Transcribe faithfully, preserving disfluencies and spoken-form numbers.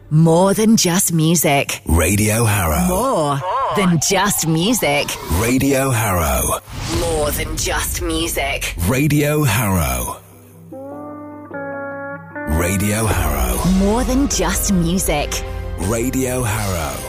More than just music. Radio Harrow. More than just music. Radio Harrow. More than just music. Radio Harrow. Radio Harrow. More than just music. Radio Harrow.